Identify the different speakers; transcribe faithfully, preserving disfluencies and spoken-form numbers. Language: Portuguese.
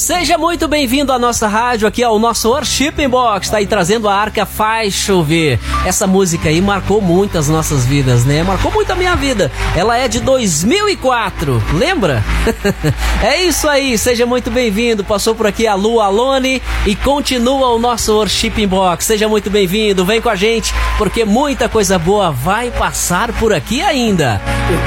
Speaker 1: Seja muito bem-vindo à nossa rádio, aqui ao nosso Worship Box, tá aí trazendo a Arca Faz Chover. Essa música aí marcou muito as nossas vidas, né? Marcou muito a minha vida. Ela é de dois mil e quatro, lembra? É isso aí, seja muito bem-vindo. Passou por aqui a Lu Alone e continua o nosso Worship Box. Seja muito bem-vindo, vem com a gente, porque muita coisa boa vai passar por aqui ainda.
Speaker 2: Eu